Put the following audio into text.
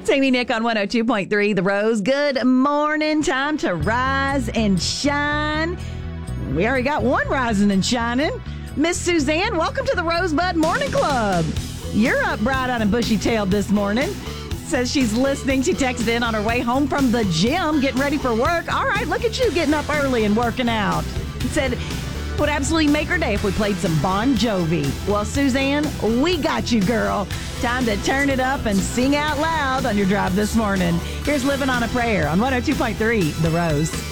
Amy Nick on 102.3 The Rose. Good morning. Time to rise and shine. We already got one rising and shining. Miss Suzanne, welcome to the Rosebud Morning Club. You're up bright-eyed and bushy-tailed this morning. Says she's listening. She texted in on her way home from the gym, getting ready for work. All right, look at you getting up early and working out. Said would absolutely make her day if we played some Bon Jovi. Well, Suzanne, we got you, girl. Time to turn it up and sing out loud on your drive this morning. Here's Living on a Prayer on 102.3 The Rose.